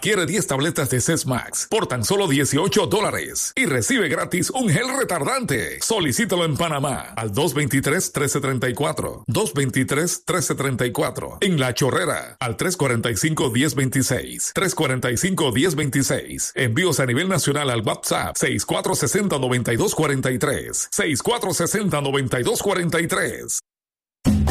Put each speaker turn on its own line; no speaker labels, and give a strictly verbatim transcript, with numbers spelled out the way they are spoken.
Adquiere diez tabletas de Sesmax por tan solo dieciocho dólares y recibe gratis un gel retardante. Solicítalo en Panamá al dos dos tres, uno tres tres cuatro, dos dos tres, uno tres tres cuatro. En La Chorrera al tres cuatro cinco, uno cero dos seis, tres cuatro cinco, uno cero dos seis. Envíos a nivel nacional al WhatsApp seis cuatro seis cero, nueve dos cuatro tres, seis cuatro seis cero, nueve dos cuatro tres.